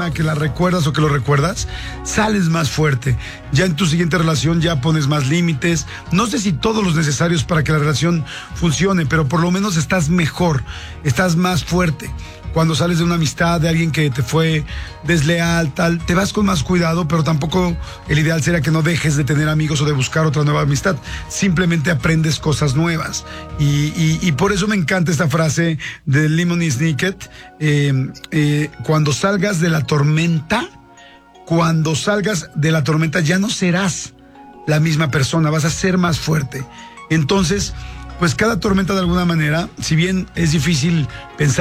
próxima que la recuerdas o que lo recuerdas, sales más fuerte. Ya en tu siguiente relación ya pones más límites. No sé si todos los necesarios para que la relación funcione, pero por lo menos estás mejor, estás más fuerte. Cuando sales de una amistad de alguien que te fue desleal, tal, te vas con más cuidado, pero tampoco el ideal sería que no dejes de tener amigos o de buscar otra nueva amistad. Simplemente aprendes cosas nuevas. Y por eso me encanta esta frase de Lemony Snicket. Cuando salgas de la tormenta ya no serás la misma persona, vas a ser más fuerte. Entonces, pues cada tormenta de alguna manera, si bien es difícil pensar